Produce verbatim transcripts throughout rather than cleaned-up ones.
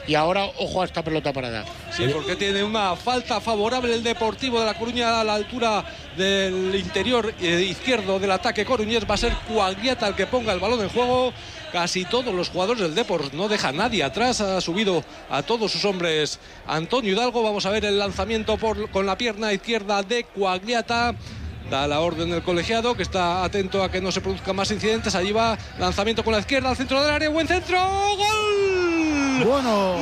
y ahora ojo a esta pelota parada. Sí, porque tiene una falta favorable el Deportivo de La Coruña a la altura del interior izquierdo del ataque coruñés. Va a ser Coagliata el que ponga el balón en juego. Casi todos los jugadores del Depor, no deja nadie atrás, ha subido a todos sus hombres Antonio Hidalgo. Vamos a ver el lanzamiento por, con la pierna izquierda de Coagliata. Da la orden del colegiado, que está atento a que no se produzcan más incidentes. Allí va, lanzamiento con la izquierda al centro del área, buen centro, ¡gol! Bueno.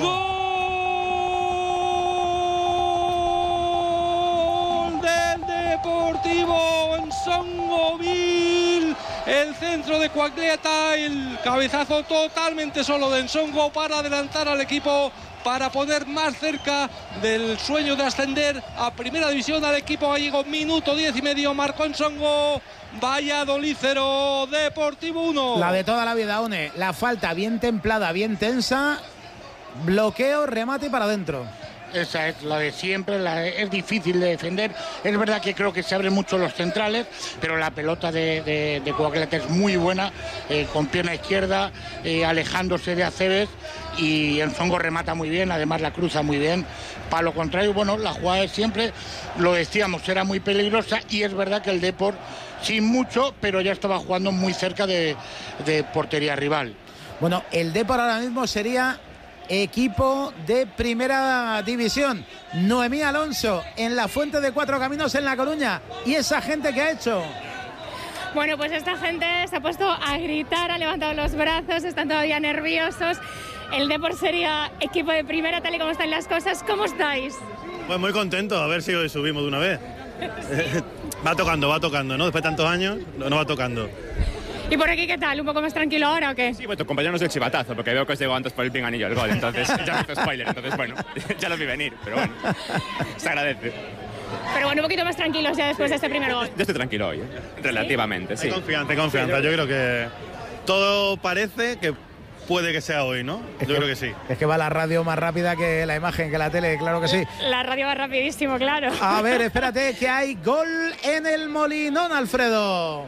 ¡Gol del Deportivo en Songoville! El centro de Coagliata, el cabezazo totalmente solo de Nsongo para adelantar al equipo, para poner más cerca del sueño de ascender a Primera División al equipo gallego. Minuto diez y medio, marcó Nsongo. Valladolid cero, Deportivo uno. La de toda la vida, One. La falta bien templada, bien tensa. Bloqueo, remate y para adentro. Esa es la de siempre, la, es difícil de defender. Es verdad que creo que se abren mucho los centrales, pero la pelota de, de, de Coagliata es muy buena, eh, con pierna izquierda, eh, alejándose de Aceves, y Nsongo remata muy bien, además la cruza muy bien. Para lo contrario, bueno, la jugada de siempre, lo decíamos, era muy peligrosa, y es verdad que el Depor, sin mucho, pero ya estaba jugando muy cerca de, de portería rival. Bueno, el Depor ahora mismo sería equipo de Primera División. Noemí Alonso en la Fuente de Cuatro Caminos en La Coruña. ¿Y esa gente que ha hecho? Bueno, pues esta gente se ha puesto a gritar, ha levantado los brazos, están todavía nerviosos. El Depor sería equipo de primera, tal y como están las cosas. ¿Cómo estáis? Pues muy contento, a ver si hoy subimos de una vez. Va tocando, va tocando, ¿no? Después de tantos años, no va tocando. ¿Y por aquí qué tal? ¿Un poco más tranquilo ahora o qué? Sí, bueno, tu compañero no es el chivatazo, porque veo que os llegó antes por el pinganillo el gol, entonces ya no es spoiler, entonces bueno, ya lo vi venir, pero bueno, se agradece. Pero bueno, un poquito más tranquilos ya después de este primer gol. Yo estoy tranquilo hoy, ¿eh? Relativamente, sí. Hay confianza, hay confianza, yo creo que todo parece que puede que sea hoy, ¿no? Es yo que, creo que sí. Es que va la radio más rápida que la imagen, que la tele, claro que sí. La radio va rapidísimo, claro. A ver, espérate, que hay gol en el Molinón, Alfredo.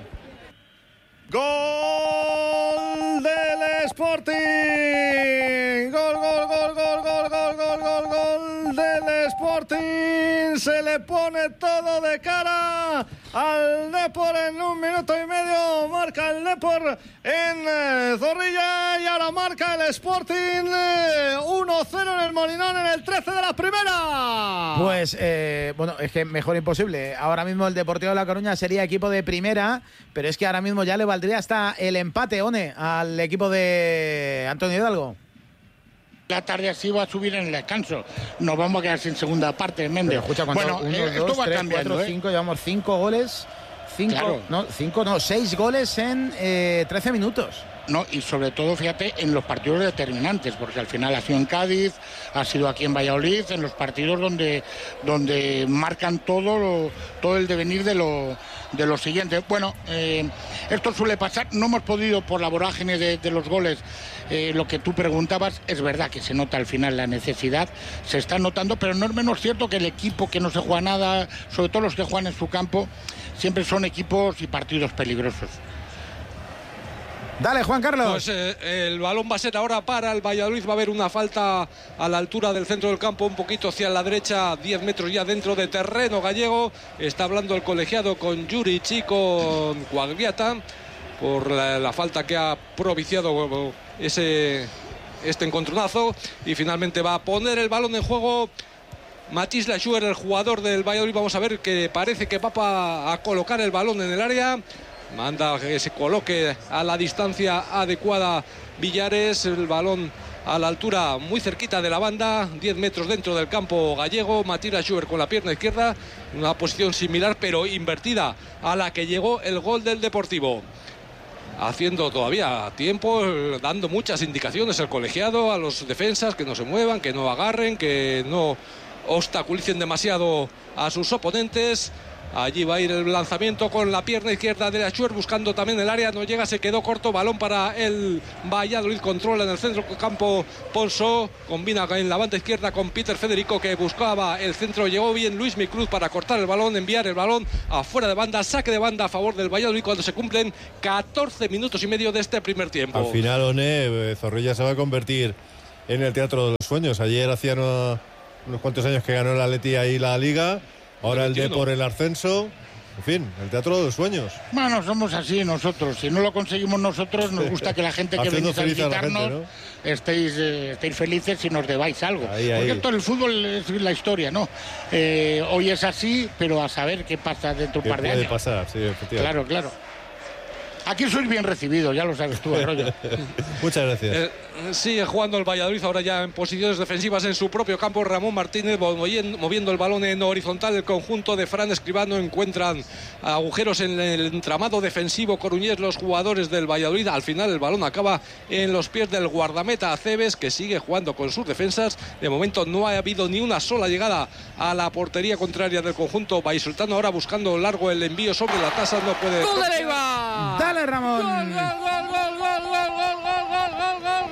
¡Gol del Sporting! ¡Gol, gol, gol, gol, gol, gol, gol, gol, gol del Sporting! Se le pone todo de cara al Depor en un minuto y medio. Marca el Depor en eh, Zorrilla, y ahora marca el Sporting eh, uno cero en el Molinón en el trece de la primera. Pues, eh, bueno, es que mejor imposible. Ahora mismo el Deportivo de La Coruña sería equipo de primera, pero es que ahora mismo ya le valdría hasta el empate, One, al equipo de Antonio Hidalgo. La tarde así va a subir en el descanso. Nos vamos a quedar sin segunda parte, Méndez. Escucha, bueno, uno, eh, dos, esto va tres, cambiando, cuatro, ¿eh? cinco, llevamos cinco goles. Cinco, Claro. no, cinco, no, seis goles en eh, trece minutos. No, y sobre todo, fíjate, en los partidos determinantes, porque al final ha sido en Cádiz, ha sido aquí en Valladolid, en los partidos donde, donde marcan todo, lo, todo el devenir de lo, de lo siguiente. Bueno, eh, esto suele pasar, no hemos podido, por la vorágine de, de los goles, eh, lo que tú preguntabas, es verdad que se nota al final la necesidad, se está notando, pero no es menos cierto que el equipo que no se juega nada, sobre todo los que juegan en su campo, siempre son equipos y partidos peligrosos. Dale, Juan Carlos. Pues eh, el balón va a ser ahora para el Valladolid. Va a haber una falta a la altura del centro del campo, un poquito hacia la derecha, diez metros ya dentro de terreno gallego. Está hablando el colegiado con Juric y con Coagliata por la, la falta que ha propiciado ese, este encontronazo. Y finalmente va a poner el balón en juego Mathis Lachuer, el jugador del Valladolid. Vamos a ver, que parece que va a colocar el balón en el área. Manda que se coloque a la distancia adecuada Villares, el balón a la altura muy cerquita de la banda, diez metros dentro del campo gallego. Mathis Lachuer con la pierna izquierda, una posición similar pero invertida a la que llegó el gol del Deportivo. Haciendo todavía tiempo, dando muchas indicaciones el colegiado a los defensas, que no se muevan, que no agarren, que no obstaculicen demasiado a sus oponentes. Allí va a ir el lanzamiento con la pierna izquierda de Lachuer, buscando también el área, no llega, se quedó corto. Balón para el Valladolid, controla en el centro del campo Ponso, combina en la banda izquierda con Peter Federico, que buscaba el centro, llegó bien Luis Micruz para cortar el balón, enviar el balón afuera de banda, saque de banda a favor del Valladolid cuando se cumplen catorce minutos y medio de este primer tiempo. Al final, One, Zorrilla se va a convertir en el Teatro de los Sueños. Ayer hacían unos, unos cuantos años que ganó el Atleti ahí la Liga, ahora el Depor el ascenso. En fin, el Teatro de los Sueños. Bueno, somos así nosotros. Si no lo conseguimos nosotros, nos gusta que la gente que venís a visitarnos a gente, ¿no? estéis, eh, estéis felices y nos debáis algo. Ahí, Porque ahí. todo el fútbol es la historia, ¿no? Eh, hoy es así, pero a saber qué pasa dentro de un par de puede años. pasar, sí, efectivamente. Claro, claro. Aquí sois bien recibidos, ya lo sabes tú, Arroyo. Muchas gracias. Eh, sigue jugando el Valladolid ahora ya en posiciones defensivas en su propio campo. Ramón Martínez moviendo el balón en horizontal. El conjunto de Fran Escribano encuentran agujeros en el entramado defensivo coruñés los jugadores del Valladolid. Al final el balón acaba en los pies del guardameta Aceves, que sigue jugando con sus defensas. De momento no ha habido ni una sola llegada a la portería contraria del conjunto vallisoletano. Ahora buscando largo el envío sobre la tasa, no puede. ¡Gol de Leiva! ¡Dale, Ramón! ¡Gol, gol, gol, gol, gol, gol, gol, gol, gol, gol,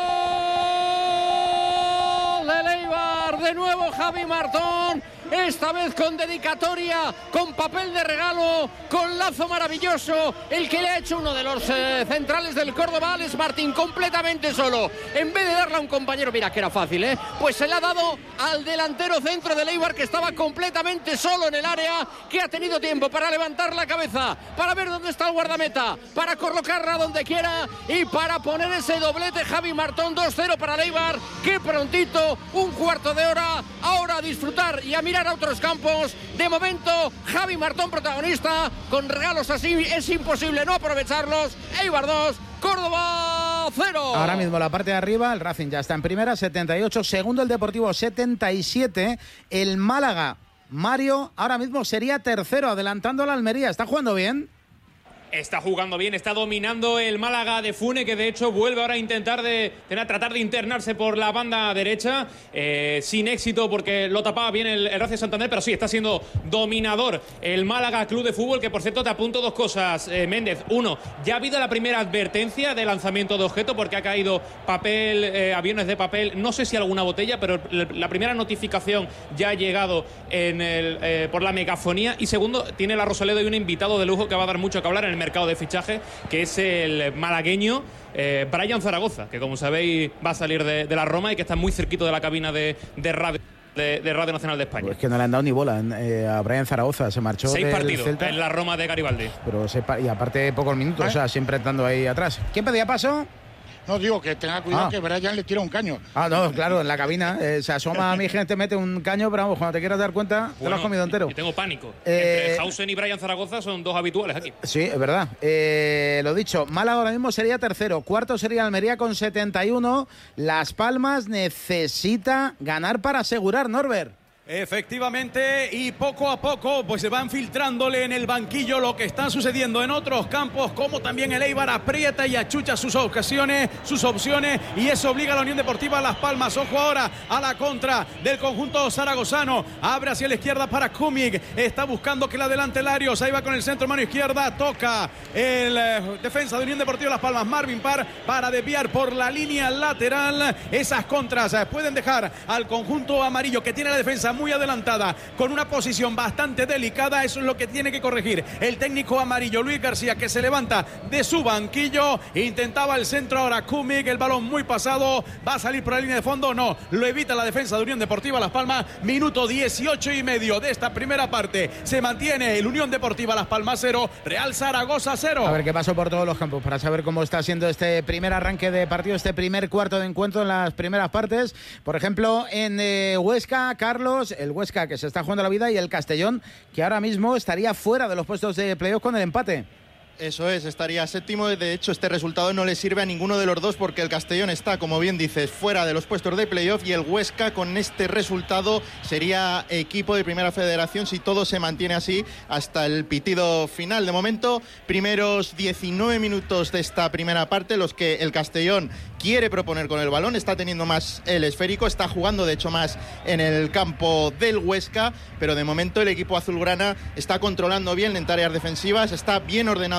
gol! ¡De Leibar! De nuevo Javi Martón. Esta vez con dedicatoria, con papel de regalo, con lazo maravilloso, el que le ha hecho uno de los eh, centrales del Córdoba, Alex Martín, completamente solo. En vez de darle a un compañero, mira que era fácil, ¿eh? Pues se le ha dado al delantero centro de Leibar, que estaba completamente solo en el área, que ha tenido tiempo para levantar la cabeza, para ver dónde está el guardameta, para colocarla donde quiera y para poner ese doblete. Javi Martón, dos cero para Leibar. ¡Qué prontito! Un cuarto de hora, ahora a disfrutar y a mirar a otros campos. De momento, Javi Martón protagonista. Con regalos así es imposible no aprovecharlos. Eibar dos, Córdoba cero. Ahora mismo la parte de arriba, el Racing ya está en primera, setenta y ocho. Segundo el Deportivo, setenta y siete. El Málaga, Mario, ahora mismo sería tercero, adelantando a la Almería. ¿Está jugando bien? Está jugando bien, está dominando el Málaga de Fune, que de hecho vuelve ahora a intentar de, de tratar de internarse por la banda derecha, eh, sin éxito porque lo tapaba bien el, el Racing Santander, pero sí, está siendo dominador el Málaga Club de Fútbol, que por cierto te apunto dos cosas, eh, Méndez. Uno, ya ha habido la primera advertencia de lanzamiento de objeto porque ha caído papel, eh, aviones de papel, no sé si alguna botella, pero la primera notificación ya ha llegado en el, eh, por la megafonía. Y segundo, tiene la Rosaleda y un invitado de lujo que va a dar mucho que hablar en el mercado de fichaje, que es el malagueño eh, Brian Zaragoza, que como sabéis va a salir de, de la Roma y que está muy cerquito de la cabina de, de radio de, de Radio Nacional de España. Pues que no le han dado ni bola eh, a Brian Zaragoza, se marchó seis del partidos Celta, en la Roma de Garibaldi, pero sepa, y aparte pocos minutos, ¿Eh? o sea, siempre estando ahí atrás. ¿Quién pedía paso? No, digo que tenga cuidado, ah. que Brian le tira un caño. Ah, no, claro, en la cabina. Eh, se asoma a mi gente, mete un caño, pero vamos, cuando te quieras dar cuenta, bueno, te lo has comido entero. Y tengo pánico. Eh, Entre Hausen y Brian Zaragoza son dos habituales aquí. Sí, es verdad. Eh, lo dicho, Málaga ahora mismo sería tercero. Cuarto sería Almería con setenta y uno. Las Palmas necesita ganar para asegurar, Norbert. Efectivamente, y poco a poco pues se van filtrándole en el banquillo lo que está sucediendo en otros campos, como también el Eibar aprieta y achucha sus ocasiones, sus opciones, y eso obliga a la Unión Deportiva Las Palmas. Ojo ahora a la contra del conjunto zaragozano, abre hacia la izquierda para Kumig, está buscando que la adelante Larios, ahí va con el centro, mano izquierda, toca el eh, defensa de Unión Deportiva Las Palmas, Marvin Parr, para desviar por la línea lateral. Esas contras eh, pueden dejar al conjunto amarillo, que tiene la defensa muy adelantada, con una posición bastante delicada. Eso es lo que tiene que corregir el técnico amarillo, Luis García, que se levanta de su banquillo, intentaba el centro ahora Kumig, el balón muy pasado, va a salir por la línea de fondo, no, lo evita la defensa de Unión Deportiva Las Palmas. Minuto dieciocho y medio de esta primera parte, se mantiene el Unión Deportiva Las Palmas cero, Real Zaragoza cero. A ver qué pasó por todos los campos para saber cómo está siendo este primer arranque de partido, este primer cuarto de encuentro en las primeras partes. Por ejemplo, en eh, Huesca, Carlos, el Huesca que se está jugando la vida, y el Castellón, que ahora mismo estaría fuera de los puestos de playoff con el empate. Eso es, estaría séptimo. De hecho, este resultado no le sirve a ninguno de los dos, porque el Castellón está, como bien dices, fuera de los puestos de playoff, y el Huesca con este resultado sería equipo de primera federación si todo se mantiene así hasta el pitido final. De momento, primeros diecinueve minutos de esta primera parte, los que el Castellón quiere proponer con el balón, está teniendo más el esférico, está jugando de hecho más en el campo del Huesca, pero de momento el equipo azulgrana está controlando bien en tareas defensivas, está bien ordenado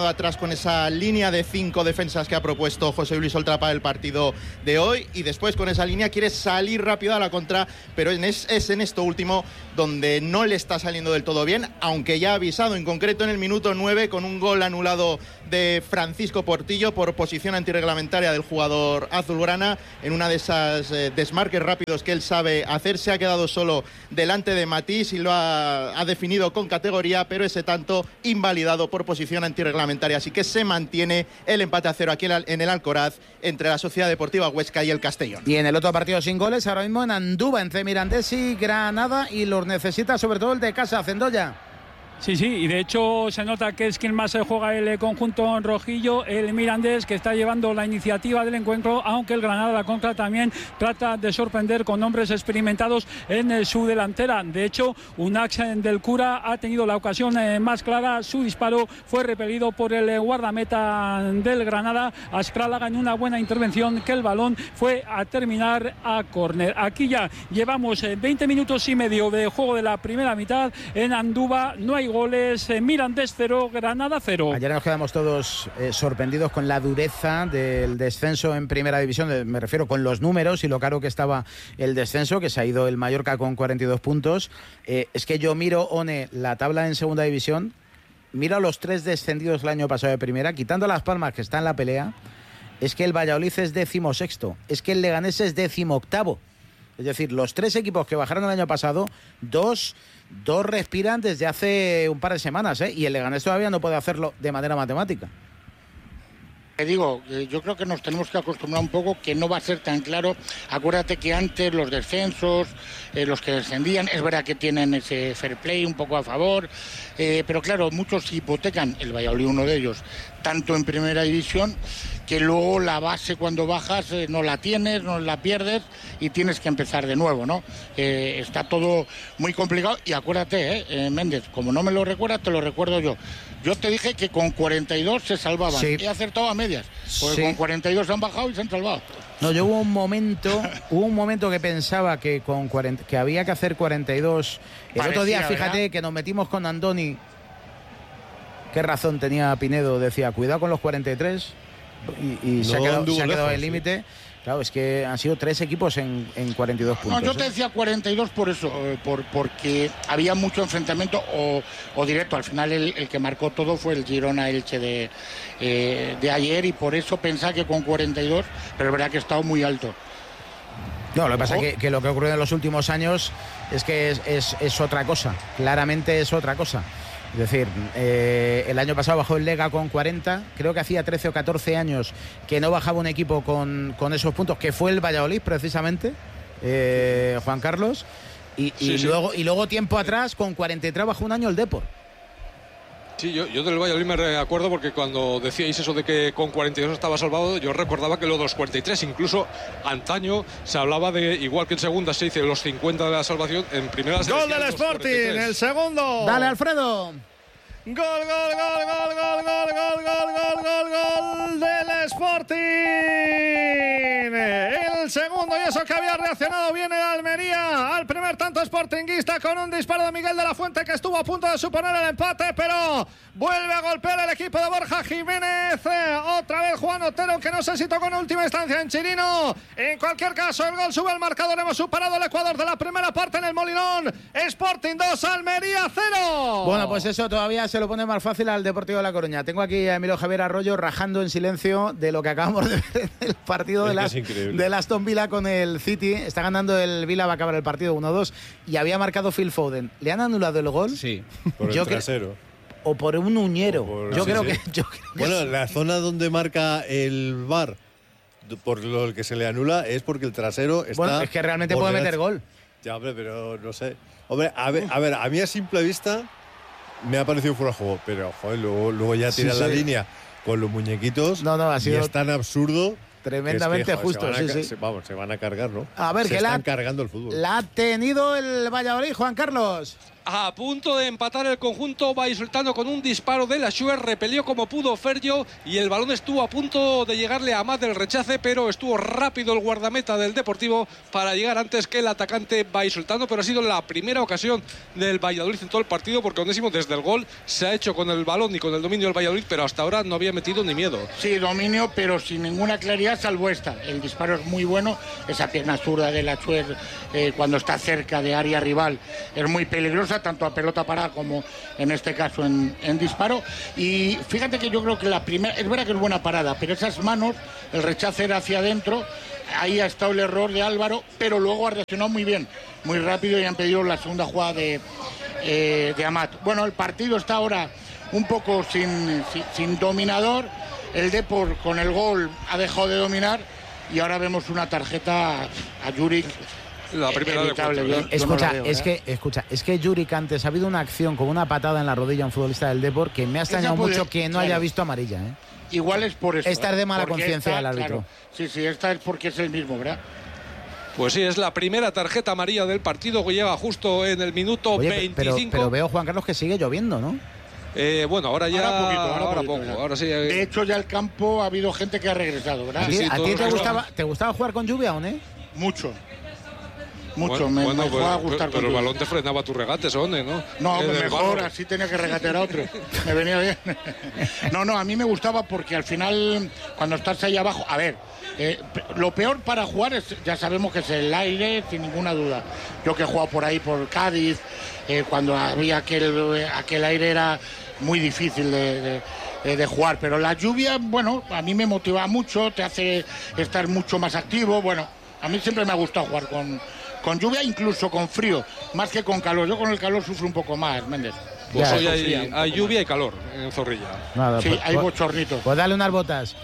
continuado atrás con esa línea de cinco defensas que ha propuesto José Luis Oltra para el partido de hoy, y después con esa línea quiere salir rápido a la contra, pero es, es en esto último donde no le está saliendo del todo bien, aunque ya ha avisado, en concreto en el minuto nueve, con un gol anulado de Francisco Portillo por posición antirreglamentaria del jugador azulgrana, en una de esas eh, desmarques rápidos que él sabe hacer. Se ha quedado solo delante de Matís y lo ha, ha definido con categoría, pero ese tanto invalidado por posición antirreglamentaria, así que se mantiene el empate a cero aquí en el Alcoraz entre la Sociedad Deportiva Huesca y el Castellón. Y en el otro partido sin goles, ahora mismo en Andúba, entre Mirandés y Granada, y los necesita sobre todo el de casa, Cendoya. Sí, sí, y de hecho se nota que es quien más se juega el conjunto rojillo, el Mirandés, que está llevando la iniciativa del encuentro, aunque el Granada, la contra, también trata de sorprender con hombres experimentados en su delantera. De hecho, Unax del Cura ha tenido la ocasión más clara, su disparo fue repelido por el guardameta del Granada, Ascrálaga, en una buena intervención, que el balón fue a terminar a córner. Aquí ya llevamos veinte minutos y medio de juego de la primera mitad en Andúba, no hay goles, eh, Mirandés cero, Granada cero. Ayer nos quedamos todos eh, sorprendidos con la dureza del descenso en primera división, de, me refiero con los números y lo caro que estaba el descenso, que se ha ido el Mallorca con cuarenta y dos puntos. Eh, es que yo miro, One, la tabla en segunda división, miro a los tres descendidos el año pasado de primera, quitando Las Palmas, que está en la pelea, es que el Valladolid es décimo sexto, es que el Leganés es décimo octavo. Es decir, los tres equipos que bajaron el año pasado, dos, dos respiran desde hace un par de semanas, ¿eh? Y el Leganés todavía no puede hacerlo de manera matemática. Te digo, yo creo que nos tenemos que acostumbrar un poco, que no va a ser tan claro. Acuérdate que antes los descensos, eh, los que descendían, es verdad que tienen ese fair play un poco a favor, eh, pero claro, muchos hipotecan, el Valladolid uno de ellos, tanto en primera división, que luego la base cuando bajas eh, no la tienes, no la pierdes y tienes que empezar de nuevo, ¿no? Eh, está todo muy complicado y acuérdate, eh, eh, Méndez, como no me lo recuerdas, te lo recuerdo yo. Yo te dije que con cuarenta y dos se salvaban. Sí. He acertado a medias, porque sí, con cuarenta y dos han bajado y se han salvado. No, yo hubo un momento, hubo un momento que pensaba que con cuarenta, que había que hacer cuarenta y dos. El Parecía, otro día, fíjate, ¿verdad?, que nos metimos con Andoni. Qué razón tenía Pinedo, decía, cuidado con los cuarenta y tres. Y, y no, se ha quedado, se ha quedado el límite. Sí. Claro, es que han sido tres equipos en, en cuarenta y dos puntos. No, yo te decía cuarenta y dos por eso, por, porque había mucho enfrentamiento o, o directo. Al final el, el que marcó todo fue el Girona-Elche de, eh, de ayer, y por eso pensaba que con cuarenta y dos, pero es verdad que ha estado muy alto. No, lo que pasa es que, que lo que ha ocurrido en los últimos años es que es, es, es otra cosa, claramente es otra cosa. Es decir, eh, el año pasado bajó el Lega con cuarenta, creo que hacía trece o catorce años que no bajaba un equipo con, con esos puntos, que fue el Valladolid precisamente, eh, Juan Carlos, y, y, sí, sí. Luego, y luego tiempo atrás con cuarenta y tres bajó un año el Depor. Sí, yo, yo del Valladolid me acuerdo porque cuando decíais eso de que con cuarenta y dos estaba salvado, yo recordaba que lo de los cuarenta y tres, incluso antaño se hablaba de, igual que en segunda se dice los cincuenta de la salvación, en primera se gol del Sporting, el segundo. Dale, Alfredo. Gol, gol, gol, gol, gol, gol, gol, gol, gol, gol, gol del Sporting. El segundo, y eso que había reaccionado bien el Almería al primer tanto sportinguista con un disparo de Miguel de la Fuente, que estuvo a punto de suponer el empate, pero vuelve a golpear el equipo de Borja Jiménez. Otra vez Juan Otero, que no sé si tocó en última instancia en Chirino. En cualquier caso, el gol sube al marcador. Hemos superado el Ecuador de la primera parte en el Molinón. Sporting dos, Almería cero. Bueno, pues eso todavía se lo pone más fácil al Deportivo de La Coruña. Tengo aquí a Emilio Javier Arroyo rajando en silencio de lo que acabamos de ver en el partido de, las, de Aston Villa con el City. Está ganando el Villa, va a acabar el partido uno dos, y había marcado Phil Foden. ¿Le han anulado el gol? Sí, por yo el trasero. O por un uñero. Por, yo, sí, creo sí. Que, yo creo que bueno, sí. La zona donde marca el V A R, por lo que se le anula, es porque el trasero está... Bueno, es que realmente puede meter gol. Ya, hombre, pero no sé. Hombre, a ver, a, ver, a mí a simple vista me ha parecido fuera de juego, pero joder, luego, luego ya tiran sí, la sí. línea con los muñequitos. No, no, ha sido... Y es tan absurdo... Tremendamente es que, joder, justo, se sí, a, sí. Se, vamos, se van a cargar, ¿no? A ver, se que están la, cargando el fútbol. La ha tenido el Valladolid, Juan Carlos. A punto de empatar el conjunto vallisoletano con un disparo de la Schuer, repelió como pudo Fergio y el balón estuvo a punto de llegarle a más del rechace, pero estuvo rápido el guardameta del Deportivo para llegar antes que el atacante vallisoletano, pero ha sido la primera ocasión del Valladolid en todo el partido, porque Onésimo desde el gol se ha hecho con el balón y con el dominio del Valladolid, pero hasta ahora no había metido ni miedo. Sí, dominio, pero sin ninguna claridad, salvo esta. El disparo es muy bueno, esa pierna zurda de la Schuer eh, cuando está cerca de área rival es muy peligrosa, tanto a pelota parada como en este caso en, en disparo. Y fíjate que yo creo que la primera, es verdad que es buena parada, pero esas manos, el rechace era hacia adentro, ahí ha estado el error de Álvaro, pero luego ha reaccionado muy bien, muy rápido, y han pedido la segunda jugada de, eh, de Amat. Bueno, el partido está ahora un poco sin, sin, sin dominador, el Depor con el gol ha dejado de dominar y ahora vemos una tarjeta a Juric. La primera de cuatro, yo, escucha, yo no veo, es que escucha, es que Juric antes ha habido una acción con una patada en la rodilla a un futbolista del Depor que me ha extrañado puede, mucho que no claro. haya visto amarilla, ¿eh? Igual es por eso. Esta es de mala conciencia del árbitro. Claro, sí, sí, esta es porque es el mismo, ¿verdad? Pues sí, es la primera tarjeta amarilla del partido que llega justo en el minuto Oye, veinticinco. Pero, pero veo, Juan Carlos, que sigue lloviendo, ¿no? Eh, bueno, ahora ya. Ahora, poquito, ahora, ahora poquito, poco. ya. Ahora sí. De hecho, ya el campo ha habido gente que ha regresado, ¿verdad? ¿A ti, sí, ¿a ti te, gustaba, te gustaba jugar con lluvia o no? Mucho. Mucho, bueno, me, bueno, me pues, juega a gustar. Pero, pero el balón te frenaba tu regate, Sone, ¿no? No, pues mejor, así tenía que regatear a otro. Me venía bien. No, no, a mí me gustaba porque al final, cuando estás ahí abajo, a ver, eh, lo peor para jugar es, ya sabemos que es el aire, sin ninguna duda. Yo que he jugado por ahí, por Cádiz, eh, cuando había aquel, aquel aire era muy difícil de, de, de jugar, pero la lluvia, bueno, a mí me motiva mucho, te hace estar mucho más activo. Bueno, a mí siempre me ha gustado jugar con, con lluvia, incluso con frío, más que con calor. Yo con el calor sufro un poco más, Méndez. Pues hoy hay, hay lluvia y calor en Zorrilla. Nada, sí, pues, hay bochornitos. Pues dale unas botas.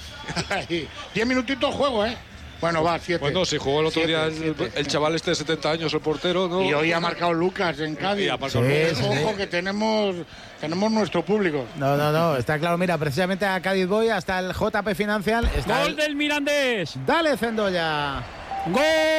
Diez minutitos juego, ¿eh? Bueno, va, siete. Bueno, si jugó el otro siete, día el, siete. el chaval este de setenta años, el portero, ¿no? Y hoy ha marcado Lucas en Cádiz. Sí, sí, Ojo, sí. que tenemos, tenemos nuestro público. No, no, no, está claro. Mira, precisamente a Cádiz voy, hasta el J P Financial. Está Gol el... del Mirandés. Dale, Zendoya. Gol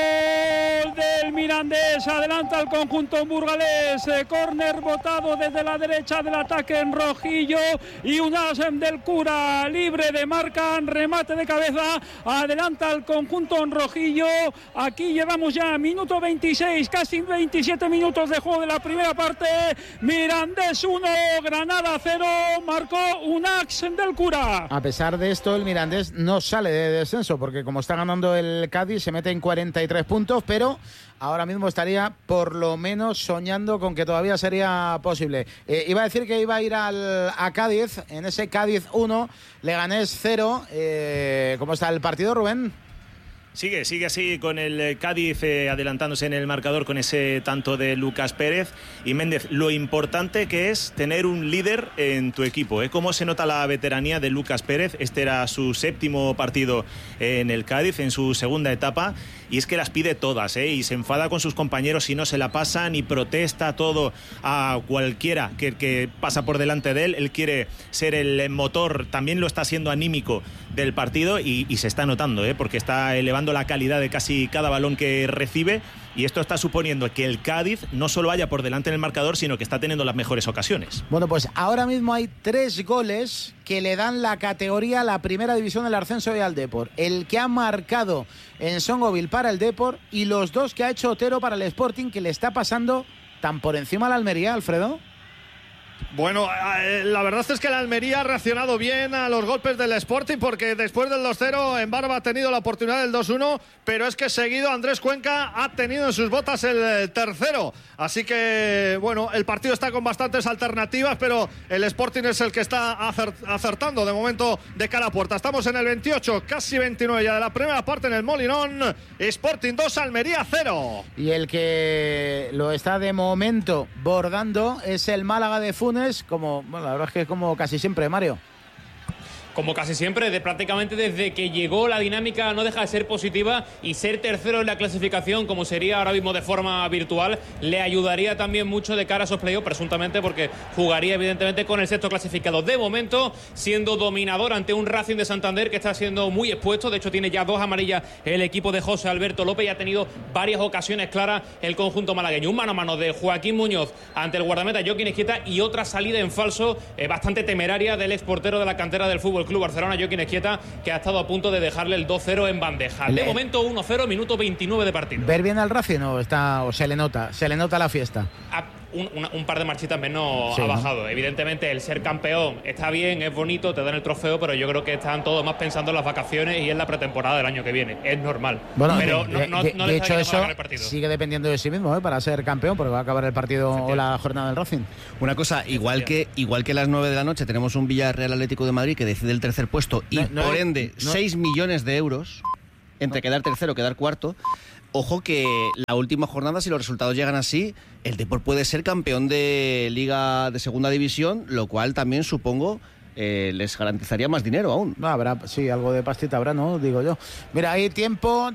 del Mirandés, adelanta el conjunto burgalés, eh, córner botado desde la derecha del ataque en Rojillo y un as del Cura libre de marca, remate de cabeza, adelanta el conjunto en Rojillo. Aquí llevamos ya minuto veintiséis, casi veintisiete minutos de juego de la primera parte. Mirandés uno, Granada cero, marcó un as del Cura. A pesar de esto, el Mirandés no sale de descenso porque como está ganando el Cádiz se mete en cuarenta y tres puntos, pero ahora mismo estaría por lo menos soñando con que todavía sería posible. Eh, iba a decir que iba a ir al, a Cádiz, en ese Cádiz uno, Leganés cero. Eh, ¿Cómo está el partido, Rubén? Sigue, sigue así con el Cádiz eh, adelantándose en el marcador con ese tanto de Lucas Pérez. Y Méndez, lo importante que es tener un líder en tu equipo, ¿eh? Cómo se nota la veteranía de Lucas Pérez. Este era su séptimo partido en el Cádiz, en su segunda etapa. Y es que las pide todas, ¿eh? Y se enfada con sus compañeros si no se la pasan y protesta todo a cualquiera que, que pasa por delante de él. Él quiere ser el motor, también lo está haciendo anímico del partido y, y se está notando, ¿eh? Porque está elevando la calidad de casi cada balón que recibe y esto está suponiendo que el Cádiz no solo vaya por delante en el marcador, sino que está teniendo las mejores ocasiones. Bueno, pues ahora mismo hay tres goles que le dan la categoría a la primera división del ascenso y al Depor. El que ha marcado en Songoville para el Depor y los dos que ha hecho Otero para el Sporting, que le está pasando tan por encima a la Almería, Alfredo. Bueno, la verdad es que la Almería ha reaccionado bien a los golpes del Sporting porque después del dos cero en Barba ha tenido la oportunidad del dos uno, pero es que seguido Andrés Cuenca ha tenido en sus botas el tercero. Así que, bueno, el partido está con bastantes alternativas, pero el Sporting es el que está acertando de momento de cara a puerta. Estamos en el veintiocho, casi veintinueve ya de la primera parte en el Molinón. Sporting dos, Almería cero. Y el que lo está de momento bordando es el Málaga de Funes, como, bueno, la verdad es que es como casi siempre, Mario. como casi siempre, de prácticamente desde que llegó la dinámica no deja de ser positiva, y ser tercero en la clasificación, como sería ahora mismo de forma virtual, le ayudaría también mucho de cara a esos playoffs, presuntamente, porque jugaría evidentemente con el sexto clasificado. De momento, siendo dominador ante un Racing de Santander que está siendo muy expuesto. De hecho, tiene ya dos amarillas el equipo de José Alberto López y ha tenido varias ocasiones claras el conjunto malagueño. Un mano a mano de Joaquín Muñoz ante el guardameta Joaquín Esquieta, y otra salida en falso eh, bastante temeraria del exportero de la cantera del Fútbol Club Barcelona, Joaquín Esquieta, que ha estado a punto de dejarle el dos cero en bandeja. De momento uno cero, minuto veintinueve de partido. ¿Ver bien al Racing o, está, o se le nota? ¿Se le nota la fiesta? A Un, una, un par de marchitas menos sí, ha ¿no? bajado. Evidentemente, el ser campeón está bien, es bonito, te dan el trofeo, pero yo creo que están todos más pensando en las vacaciones y en la pretemporada del año que viene. Es normal. Bueno, pero de, no, no, de, no de le hecho, eso el partido. sigue dependiendo de sí mismo, ¿eh? Para ser campeón, porque va a acabar el partido o la jornada del Racing. Una cosa, igual que igual que a las nueve de la noche tenemos un Villarreal Atlético de Madrid que decide el tercer puesto y, no, no, por ende, no, seis millones de euros entre no. quedar tercero o quedar cuarto. Ojo que la última jornada, si los resultados llegan así, el Depor puede ser campeón de Liga de Segunda División, lo cual también, supongo, eh, les garantizaría más dinero aún. No, habrá, sí, algo de pastita habrá, ¿no? Digo yo. Mira, hay tiempo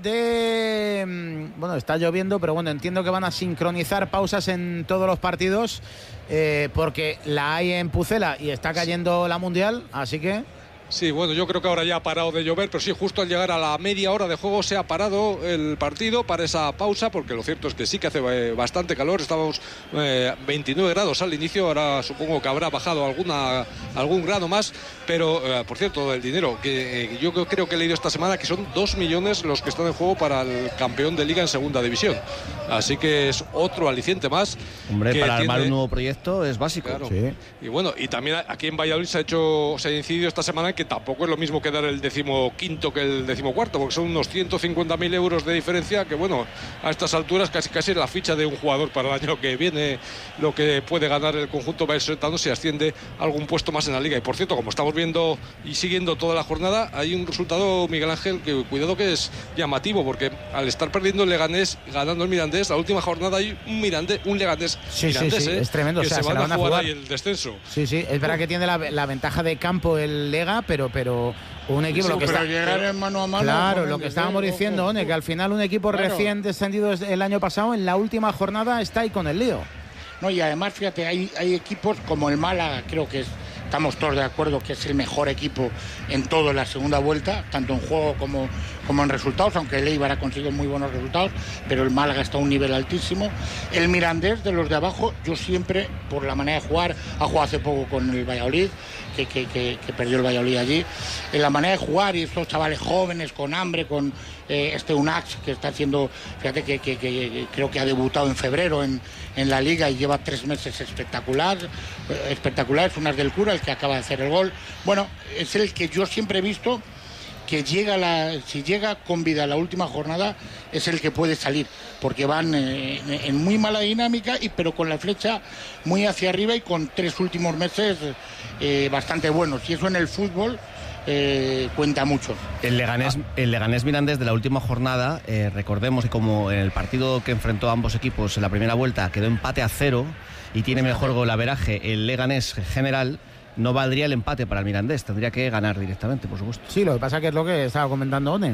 de... Bueno, está lloviendo, pero bueno, entiendo que van a sincronizar pausas en todos los partidos, eh, porque la hay en Pucela y está cayendo la Mundial, así que... Sí, bueno, yo creo que ahora ya ha parado de llover, pero sí, justo al llegar a la media hora de juego se ha parado el partido para esa pausa, porque lo cierto es que sí que hace bastante calor. Estábamos eh, veintinueve grados al inicio, ahora supongo que habrá bajado alguna algún grado más, pero eh, por cierto, el dinero, que eh, yo creo que he leído esta semana que son dos millones los que están en juego para el campeón de Liga en Segunda División. Así que es otro aliciente más. Hombre, que para tiene... armar un nuevo proyecto es básico. Claro. Sí. Y bueno, y también aquí en Valladolid se ha hecho, se ha incidido esta semana que tampoco es lo mismo que dar el decimoquinto que el decimocuarto, porque son unos ciento cincuenta mil euros de diferencia, que bueno, a estas alturas casi casi es la ficha de un jugador para el año que viene, lo que puede ganar el conjunto vallisoletano si asciende algún puesto más en la liga. Y por cierto, como estamos viendo y siguiendo toda la jornada, hay un resultado, Miguel Ángel, que cuidado que es llamativo, porque al estar perdiendo el Leganés, ganando el Mirandés, la última jornada hay un Mirandés, un Leganés sí, Mirandés, sí, sí, ¿eh? es tremendo, que o sea, se, se van, la van a a jugar, jugar ahí el descenso. Sí, sí, es verdad que tiene la, la ventaja de campo el Lega, pero pero un equipo sí, lo que pero está llegar en mano a mano. Claro, lo que estábamos diciendo, One, que al final un equipo claro. recién descendido el año pasado, en la última jornada está ahí con el lío. No, y además, fíjate, hay, hay equipos como el Málaga, creo que es, estamos todos de acuerdo que es el mejor equipo en todo en la segunda vuelta, tanto en juego como, como en resultados, aunque el Eibar ha conseguido muy buenos resultados, pero el Málaga está a un nivel altísimo. El Mirandés, de los de abajo, yo siempre, por la manera de jugar, ha jugado hace poco con el Valladolid, que, que, que, que perdió el Valladolid allí, en la manera de jugar y estos chavales jóvenes con hambre, con eh, este Unax, que está haciendo, fíjate que, que, que, que creo que ha debutado en febrero en, en la Liga y lleva tres meses espectacular, eh, espectacular, es Unas del Cura, el que acaba de hacer el gol. Bueno, es el que yo siempre he visto que llega la, si llega con vida a la última jornada, es el que puede salir, porque van eh, en muy mala dinámica, y pero con la flecha muy hacia arriba y con tres últimos meses eh, bastante buenos. Y eso en el fútbol eh, cuenta mucho. El Leganés, el Leganés Mirandés de la última jornada, eh, recordemos que como en el partido que enfrentó a ambos equipos en la primera vuelta quedó empate a cero y tiene mejor golaveraje el Leganés general, no valdría el empate para el Mirandés, tendría que ganar directamente, por supuesto. Sí, lo que pasa que es lo que estaba comentando One.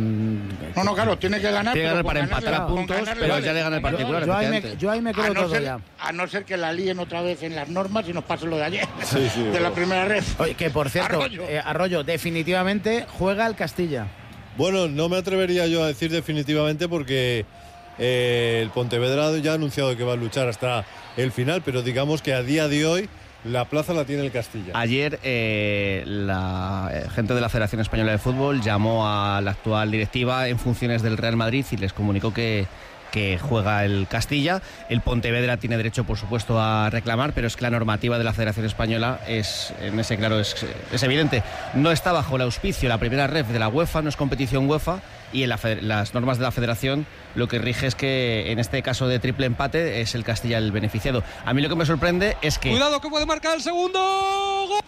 No, no, claro, tiene que ganar. Tiene que ganar para empatar a puntos, pero vale. ya le gana el particular. Yo, yo, ahí, me, yo ahí me quedo no todo ser, ya. A no ser que la líen otra vez en las normas y nos pase lo de ayer, sí, sí, de bueno. la primera red. Oye, que por cierto, Arroyo. Eh, Arroyo, definitivamente juega el Castilla. Bueno, no me atrevería yo a decir definitivamente porque eh, el Pontevedra ya ha anunciado que va a luchar hasta el final, pero digamos que a día de hoy la plaza la tiene el Castilla. Ayer eh, la eh, gente de la Federación Española de Fútbol llamó a la actual directiva en funciones del Real Madrid y les comunicó que, que juega el Castilla. El Pontevedra tiene derecho, por supuesto, a reclamar, pero es que la normativa de la Federación Española es, en ese claro, es, es evidente. No está bajo el auspicio la primera ref de la UEFA, no es competición UEFA, y en la, las normas de la Federación lo que rige es que en este caso de triple empate es el Castilla el beneficiado. A mí lo que me sorprende es que... Cuidado que puede marcar el segundo. ¡Gol!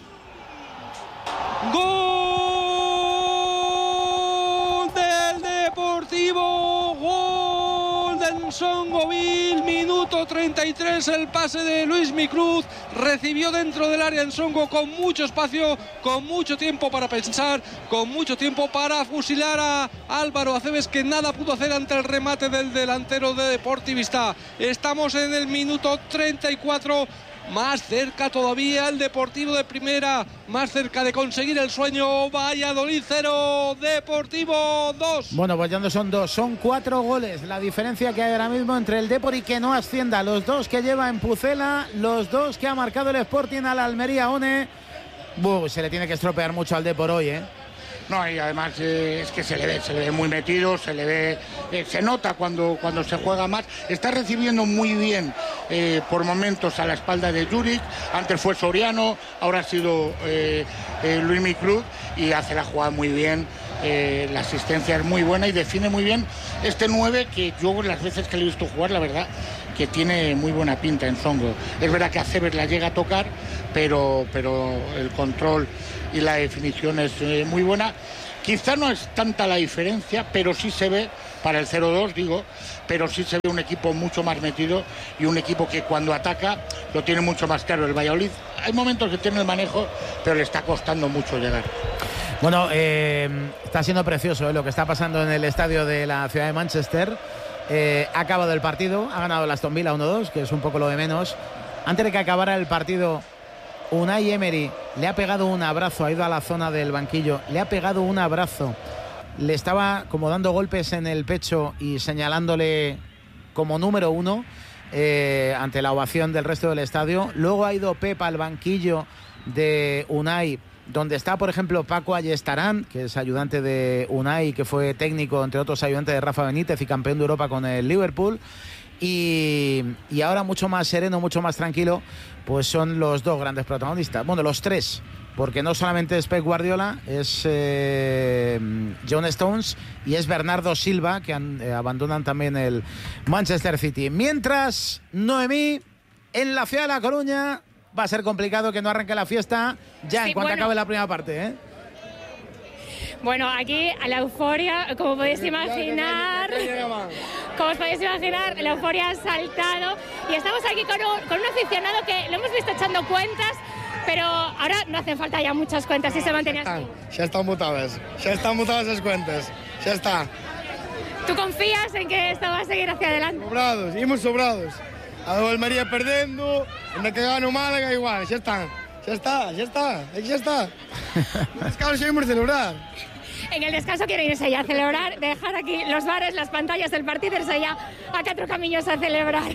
¡Gol del Deportivo! ¡Gol del en Songoville, minuto treinta y tres, el pase de Luismi Cruz, recibió dentro del área en Songo con mucho espacio, con mucho tiempo para pensar, con mucho tiempo para fusilar a Álvaro Aceves, que nada pudo hacer ante el remate del delantero de Deportivista. Estamos en el minuto treinta y cuatro, más cerca todavía el Deportivo de Primera, más cerca de conseguir el sueño. Valladolid cero, Deportivo dos. Bueno, pues ya no son dos, son cuatro goles la diferencia que hay ahora mismo entre el Depor y que no ascienda. Los dos que lleva en Pucela, los dos que ha marcado el Sporting al Almería One. Buh, se le tiene que estropear mucho al Depor hoy, ¿eh? No, y además eh, es que se le ve, se le ve muy metido, se le ve, eh, se nota cuando, cuando se juega más. Está recibiendo muy bien eh, por momentos a la espalda de Juric. Antes fue Soriano, ahora ha sido eh, eh, Luismi Cruz y hace la jugada muy bien. Eh, la asistencia es muy buena y define muy bien este nueve, que yo las veces que le he visto jugar, la verdad que tiene muy buena pinta en Songo. Es verdad que Aceves la llega a tocar, pero, pero el control y la definición es eh, muy buena. Quizá no es tanta la diferencia, pero sí se ve, para el cero dos digo, pero sí se ve un equipo mucho más metido y un equipo que cuando ataca lo tiene mucho más claro. El Valladolid hay momentos que tiene el manejo, pero le está costando mucho llegar. Bueno, eh, está siendo precioso eh, lo que está pasando en el estadio de la ciudad de Manchester. Eh, ha acabado el partido, ha ganado el Aston Villa uno dos, que es un poco lo de menos. Antes de que acabara el partido, Unai Emery le ha pegado un abrazo, ha ido a la zona del banquillo, le ha pegado un abrazo, le estaba como dando golpes en el pecho y señalándole como número uno eh, ante la ovación del resto del estadio. Luego ha ido Pep al banquillo de Unai, donde está, por ejemplo, Paco Ayestarán, que es ayudante de Unai, que fue técnico, entre otros, ayudante de Rafa Benítez y campeón de Europa con el Liverpool. Y, y ahora mucho más sereno, mucho más tranquilo, pues son los dos grandes protagonistas. Bueno, los tres, porque no solamente es Pep Guardiola, es eh, John Stones y es Bernardo Silva, que han, eh, abandonan también el Manchester City. Mientras, Noemí, en la ciudad de La Coruña, va a ser complicado que no arranque la fiesta ya sí, en cuanto bueno. acabe la primera parte, ¿eh? Bueno, aquí a la euforia, como podéis imaginar, como os podéis imaginar, la euforia ha saltado y estamos aquí con un, con un aficionado que lo hemos visto echando cuentas, pero ahora no hacen falta ya muchas cuentas si se mantiene así. Ya están mutadas, ya están mutadas las cuentas, ya está. ¿Tú confías en que esto va a seguir hacia adelante? Sobrados, íbamos sobrados. A Almería perdendo, en la que gano Málaga igual, ya está, ya está, ya está, ya está. Es que ahora seguimos a celebrar. En el descanso quiero irse ya a celebrar, dejar aquí los bares, las pantallas del partido, irse ya a Cuatro Caminos a celebrar.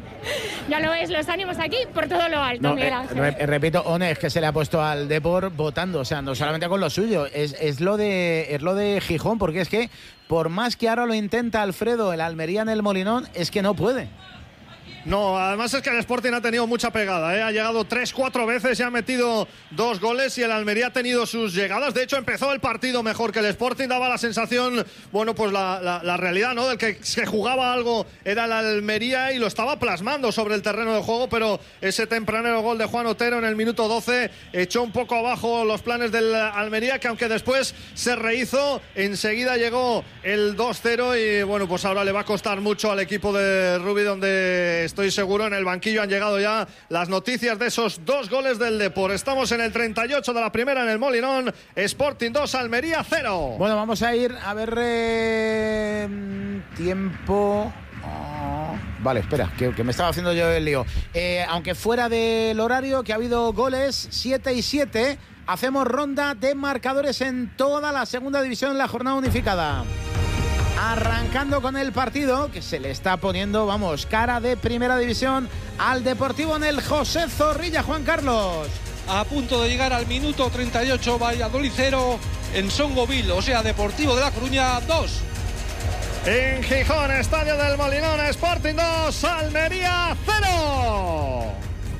Ya lo veis, los ánimos aquí por todo lo alto, no, Miguel Ángel. Eh, repito, One, es que se le ha puesto al Depor votando, o sea, no solamente con lo suyo, es, es, lo de, es lo de Gijón, porque es que por más que ahora lo intenta Alfredo, el Almería en el Molinón, es que no puede. No, además es que el Sporting ha tenido mucha pegada, ¿eh? Ha llegado tres, cuatro veces y ha metido dos goles y el Almería ha tenido sus llegadas. De hecho, empezó el partido mejor que el Sporting, daba la sensación, bueno, pues la, la, la realidad, ¿no? Del que se jugaba algo era el Almería y lo estaba plasmando sobre el terreno de juego, pero ese tempranero gol de Juan Otero en el minuto doce echó un poco abajo los planes del Almería, que aunque después se rehizo, enseguida llegó el dos cero y bueno, pues ahora le va a costar mucho al equipo de Rubi, donde estoy seguro en el banquillo han llegado ya las noticias de esos dos goles del Depor. Estamos en el treinta y ocho de la primera en el Molinón. Sporting dos, Almería cero. Bueno, vamos a ir a ver eh, tiempo. Oh, vale, espera, que, que me estaba haciendo yo el lío. Eh, aunque fuera del horario, que ha habido goles siete y siete, hacemos ronda de marcadores en toda la segunda división en la jornada unificada. Arrancando con el partido que se le está poniendo, vamos, cara de primera división al Deportivo en el José Zorrilla. Juan Carlos. A punto de llegar al minuto treinta y ocho, Valladolid cero en Songoville, o sea, Deportivo de La Coruña dos. En Gijón, estadio del Molinón, Sporting dos, Almería cero.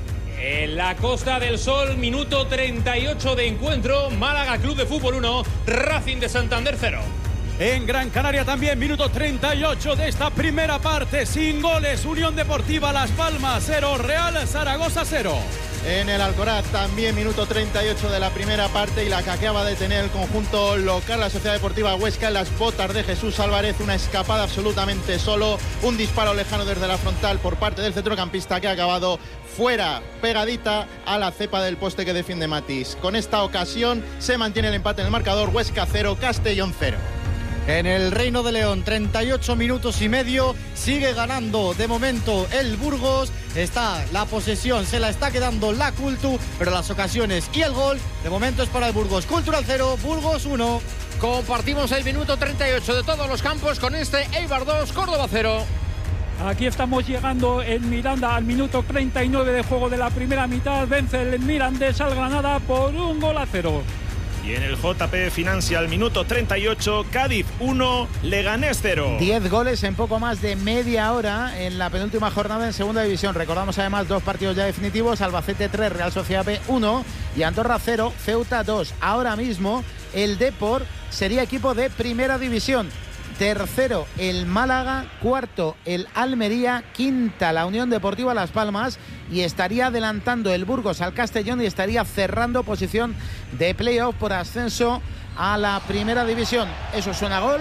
En la Costa del Sol, minuto treinta y ocho de encuentro, Málaga Club de Fútbol uno, Racing de Santander cero. En Gran Canaria también, minuto treinta y ocho de esta primera parte, sin goles, Unión Deportiva Las Palmas cero, Real Zaragoza cero. en el Alcoraz. También minuto treinta y ocho de la primera parte, y la que acaba de tener el conjunto local, la Sociedad Deportiva Huesca, en las botas de Jesús Álvarez. Una escapada absolutamente solo, un disparo lejano desde la frontal por parte del centrocampista, que ha acabado fuera, pegadita a la cepa del poste que defiende Matis. Con esta ocasión se mantiene el empate en el marcador. Huesca cero, Castellón cero. En el Reino de León, treinta y ocho minutos y medio, sigue ganando de momento el Burgos. Está la posesión, se la está quedando la Cultu, pero las ocasiones y el gol de momento es para el Burgos. Cultural cero, Burgos uno. Compartimos el minuto treinta y ocho de todos los campos con este Eibar dos, Córdoba cero. Aquí estamos llegando en Miranda al minuto treinta y nueve de juego de la primera mitad. Vence el Mirandés al Granada por un gol a cero. Y en el J P Financial, minuto treinta y ocho, Cádiz uno, Leganés cero. diez goles en poco más de media hora en la penúltima jornada en segunda división. Recordamos además dos partidos ya definitivos: Albacete tres, Real Sociedad B uno y Andorra cero, Ceuta dos. Ahora mismo el Depor sería equipo de primera división. Tercero el Málaga, cuarto el Almería, quinta la Unión Deportiva Las Palmas, y estaría adelantando el Burgos al Castellón y estaría cerrando posición de playoff por ascenso a la primera división. ¿Eso suena gol?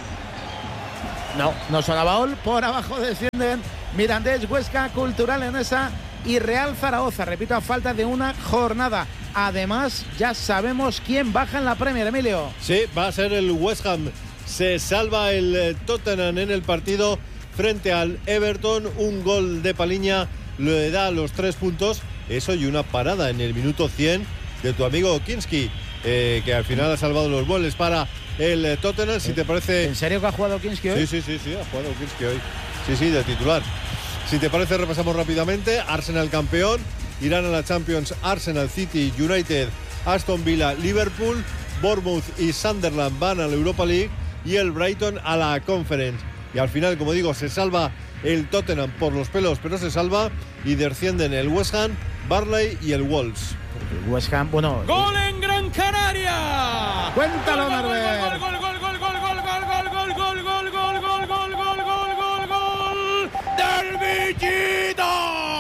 No, no sonaba gol. Por abajo descienden Mirandés, Huesca, Cultural Leonesa y Real Zaragoza. Repito, a falta de una jornada. Además, ya sabemos quién baja en la Premier, Emilio. Sí, va a ser el West Ham. Se salva el Tottenham en el partido frente al Everton. Un gol de Paliña le da los tres puntos. Eso y una parada en el minuto cien de tu amigo Kinski, eh, que al final ha salvado los goles para el Tottenham. Si te parece... ¿En serio que ha jugado Kinski hoy? Sí, sí, sí, sí, ha jugado Kinski hoy. Sí, sí, de titular. Si te parece, repasamos rápidamente. Arsenal campeón. Irán a la Champions. Arsenal, City, United, Aston Villa, Liverpool, Bournemouth y Sunderland van a la Europa League. Y el Brighton a la Conference. Y al final, como digo, se salva el Tottenham por los pelos, pero se salva, y descienden el West Ham, Burnley y el Wolves. El West Ham, bueno... ¡Gol en Gran Canaria! ¡Cuéntalo, Norbert! ¡Gol, gol, gol, gol, gol, gol, gol, gol, gol, gol, gol, gol, gol, gol, gol, gol, gol del Bichito!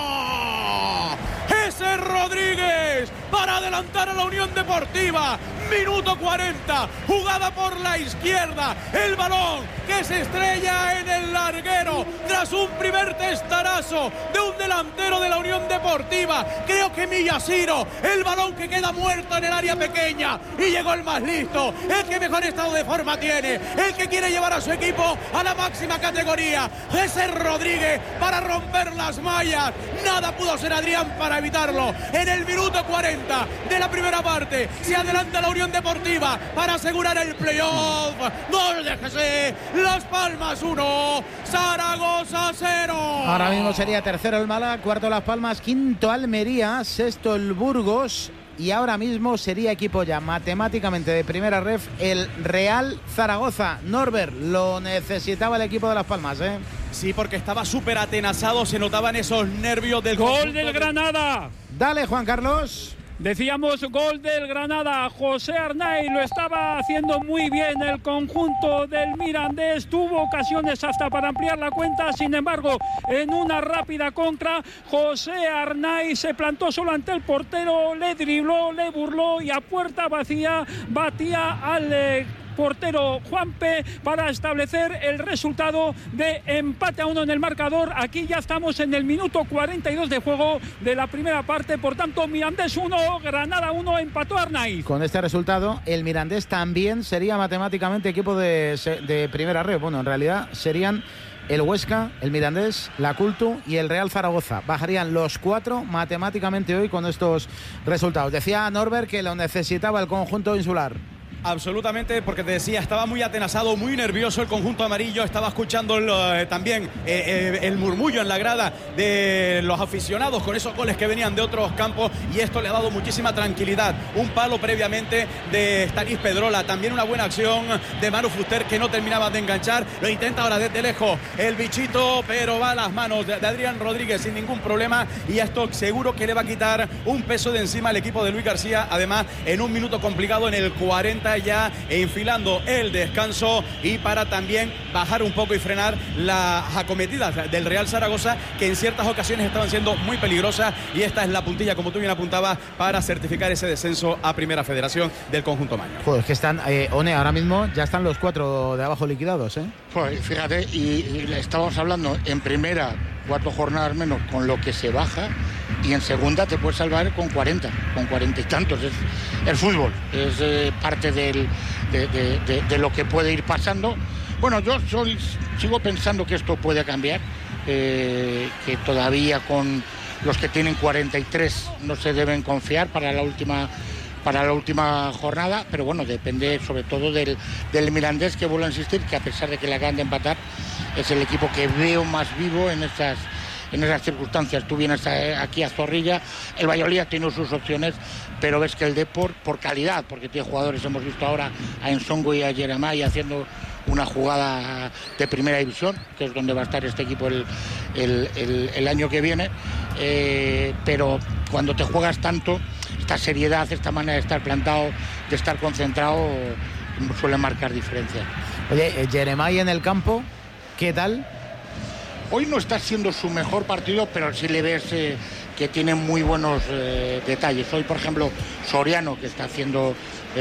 ¡Ese Rodríguez para adelantar a la Unión Deportiva! Minuto cuarenta, jugada por la izquierda, el balón que se estrella en el larguero tras un primer testarazo de un delantero de la Unión Deportiva, creo que Miyashiro, el balón que queda muerto en el área pequeña, y llegó el más listo, el que mejor estado de forma tiene, el que quiere llevar a su equipo a la máxima categoría, ese Rodríguez para romper las mallas. Nada pudo hacer Adrián para evitarlo. En el minuto cuarenta de la primera parte se adelanta la Unión Deportiva para asegurar el playoff. Gol de José, Las Palmas uno, Zaragoza cero. Ahora mismo sería tercero el Málaga, cuarto Las Palmas, quinto Almería, sexto el Burgos, y ahora mismo sería equipo ya matemáticamente de primera ref el Real Zaragoza. Norbert, lo necesitaba el equipo de Las Palmas, ¿eh? Sí, porque estaba súper atenazado, se notaban esos nervios del gol del Granada. Dale, Juan Carlos. Decíamos gol del Granada. José Arnaiz lo estaba haciendo muy bien el conjunto del Mirandés. Tuvo ocasiones hasta para ampliar la cuenta. Sin embargo, en una rápida contra, José Arnaiz se plantó solo ante el portero, le dribló, le burló y a puerta vacía batía al eh, portero Juanpe para establecer el resultado de empate a uno en el marcador. Aquí ya estamos en el minuto cuarenta y dos de juego de la primera parte. Por tanto, Mirandés uno, Granada uno, empató Arnaiz. Con este resultado, el Mirandés también sería matemáticamente equipo de, de primera red. Bueno, en realidad serían el Huesca, el Mirandés, la Cultu y el Real Zaragoza. Bajarían los cuatro matemáticamente hoy con estos resultados. Decía Norbert que lo necesitaba el conjunto insular. Absolutamente, porque te decía, estaba muy atenazado, muy nervioso el conjunto amarillo. Estaba escuchando el, eh, también eh, eh, el murmullo en la grada de los aficionados con esos goles que venían de otros campos, y esto le ha dado muchísima tranquilidad. Un palo previamente de Stanis Pedrola, también una buena acción de Manu Fuster, que no terminaba de enganchar. Lo intenta ahora desde lejos el Bichito, pero va a las manos de, de Adrián Rodríguez sin ningún problema, y esto seguro que le va a quitar un peso de encima al equipo de Luis García. Además, en un minuto complicado, en el cuarenta está ya enfilando el descanso y para también bajar un poco y frenar las acometidas del Real Zaragoza, que en ciertas ocasiones estaban siendo muy peligrosas, y esta es la puntilla, como tú bien apuntabas, para certificar ese descenso a Primera Federación del conjunto maño. Pues que están, eh, One, ahora mismo ya están los cuatro de abajo liquidados, ¿eh? Pues fíjate, y, y estamos hablando en primera, cuatro jornadas menos con lo que se baja, y en segunda te puedes salvar con cuarenta, con cuarenta y tantos. Es el fútbol, es eh, parte del, de, de, de, de lo que puede ir pasando. Bueno, yo soy, sigo pensando que esto puede cambiar, eh, que todavía con los que tienen cuarenta y tres no se deben confiar para la última para la última jornada, pero bueno, depende sobre todo del, del Mirandés, que vuelvo a insistir que a pesar de que le acaban de empatar, es el equipo que veo más vivo en estas en esas circunstancias. Tú vienes a, aquí a Zorrilla, el Valladolid ha tenido sus opciones, pero ves que el Depor, por calidad, porque tiene jugadores, hemos visto ahora a Ensongo y a Jeremai haciendo una jugada de primera división, que es donde va a estar este equipo el, el, el, el año que viene, eh, pero cuando te juegas tanto, esta seriedad, esta manera de estar plantado, de estar concentrado, suele marcar diferencia. Oye, Jeremai en el campo, ¿qué tal? Hoy no está siendo su mejor partido, pero sí le ves eh, que tiene muy buenos eh, detalles. Hoy, por ejemplo, Soriano, que está haciendo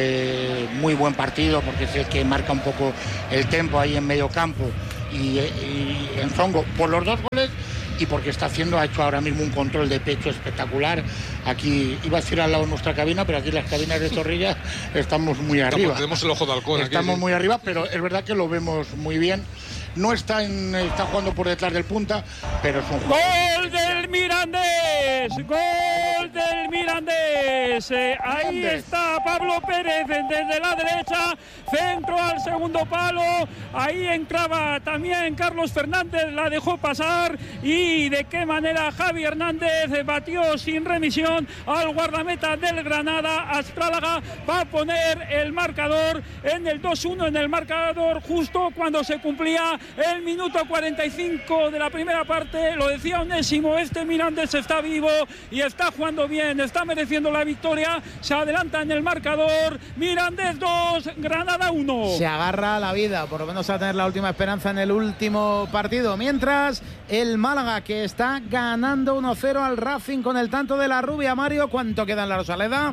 eh, muy buen partido, porque es el que marca un poco el tempo ahí en medio campo, y, y Enzongo, por los dos goles, y porque está haciendo, ha hecho ahora mismo un control de pecho espectacular. Aquí, iba a decir al lado de nuestra cabina, pero aquí las cabinas de Zorrilla estamos muy arriba. Tenemos el ojo de halcón. Estamos aquí, muy arriba, pero es verdad que lo vemos muy bien. No está, en, está jugando por detrás del punta, pero es un jugador. ¡Gol del Mirandés! ¡Gol del Mirandés! Eh, ahí está Pablo Pérez desde la derecha, centro al segundo palo. Ahí entraba también Carlos Fernández, la dejó pasar. Y de qué manera Javi Hernández batió sin remisión al guardameta del Granada. Astrálaga va a poner el marcador en el dos uno, en el marcador justo cuando se cumplía el minuto cuarenta y cinco de la primera parte. Lo decía Onésimo, este Mirandés está vivo y está jugando bien, está mereciendo la victoria. Se adelanta en el marcador. Mirandés dos, Granada uno. Se agarra a la vida, por lo menos a tener la última esperanza en el último partido. Mientras el Málaga, que está ganando uno cero al Racing con el tanto de la rubia. Mario, ¿cuánto queda en la Rosaleda?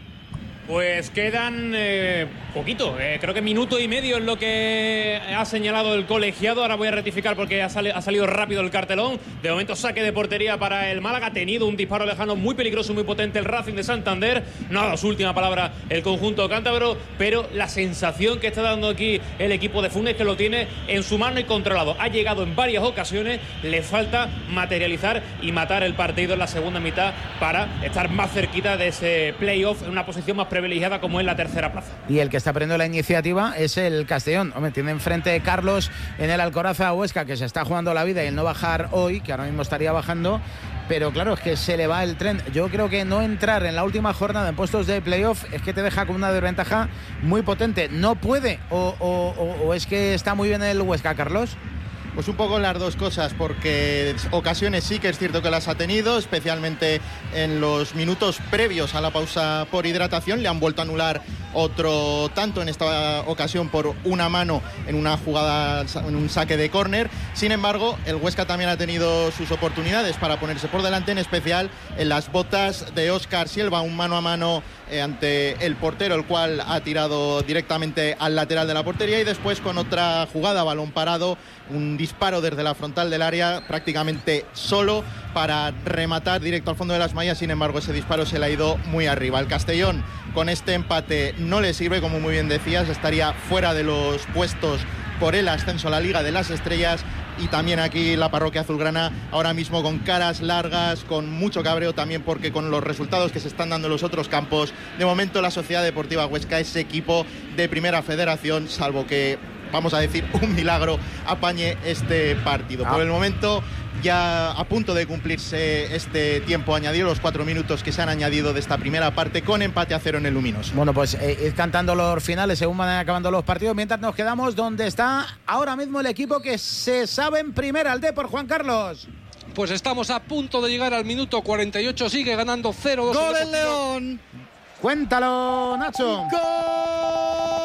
Pues quedan eh, poquito, eh, creo que minuto y medio es lo que ha señalado el colegiado. Ahora voy a rectificar porque ha, sali ha salido rápido el cartelón. De momento saque de portería para el Málaga. Ha tenido un disparo lejano muy peligroso, muy potente el Racing de Santander. No ha dado su última palabra el conjunto cántabro, pero la sensación que está dando aquí el equipo de Funes es que lo tiene en su mano y controlado. Ha llegado en varias ocasiones, le falta materializar y matar el partido en la segunda mitad para estar más cerquita de ese playoff en una posición más privilegiada como es la tercera plaza. Y el que está perdiendo la iniciativa es el Castellón. Hombre, tiene enfrente Carlos en el Alcoraza Huesca, que se está jugando la vida, y el no bajar hoy, que ahora mismo estaría bajando, pero claro, es que se le va el tren. Yo creo que no entrar en la última jornada en puestos de playoff es que te deja con una desventaja muy potente. No puede, o, o, o, o es que está muy bien el Huesca, Carlos. Pues un poco las dos cosas, porque ocasiones sí que es cierto que las ha tenido, especialmente en los minutos previos a la pausa por hidratación. Le han vuelto a anular otro tanto, en esta ocasión por una mano en una jugada, en un saque de córner. Sin embargo, el Huesca también ha tenido sus oportunidades para ponerse por delante, en especial en las botas de Óscar Silva, un mano a mano eh, ante el portero, el cual ha tirado directamente al lateral de la portería, y después con otra jugada, balón parado, un disparo desde la frontal del área prácticamente solo para rematar directo al fondo de las mallas. Sin embargo, ese disparo se le ha ido muy arriba. El Castellón con este empate no le sirve, como muy bien decías, estaría fuera de los puestos por el ascenso a la Liga de las Estrellas. Y también aquí la parroquia azulgrana ahora mismo con caras largas, con mucho cabreo también, porque con los resultados que se están dando en los otros campos, de momento la Sociedad Deportiva Huesca es equipo de Primera Federación, salvo que, vamos a decir, un milagro apañe este partido. Ah. Por el momento, ya a punto de cumplirse este tiempo añadido, los cuatro minutos que se han añadido de esta primera parte, con empate a cero en el Luminoso. Bueno, pues eh, ir cantando los finales según van acabando los partidos, mientras nos quedamos donde está ahora mismo el equipo que se sabe en primera, el Depor, Juan Carlos. Pues estamos a punto de llegar al minuto cuarenta y ocho, sigue ganando cero dos. ¡Gol el León! Cuéntalo, Nacho. ¡Gol